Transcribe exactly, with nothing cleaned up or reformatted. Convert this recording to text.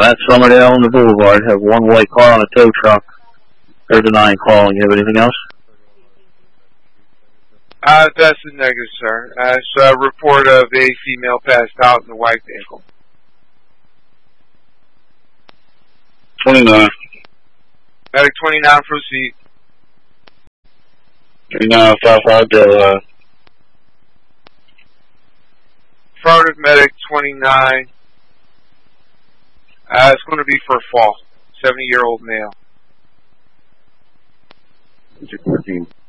Matt Summerdale on the boulevard. Have one white car on a tow truck. There's a nine calling. You have anything else? Uh, that's a negative, sir. Uh, it's a report of a female passed out in the white vehicle. twenty-nine. Medic twenty-nine, proceed. twenty-nine, five five Delaware. Affirmative, Medic twenty-nine. Uh, it's going to be for a fall. seventy-year-old male. fourteen.